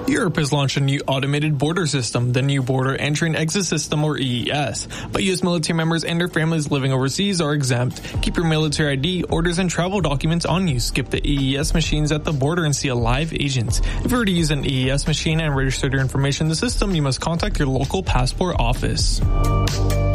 Europe has launched a new automated border system, the New Border Entry and Exit System, or EES. But U.S. military members and their families living overseas are exempt. Keep your military ID, orders, and travel documents on you. Skip the EES machines at the border and see a live agent. If you were to use an EES machine and register your information in the system, you must contact your local passport office.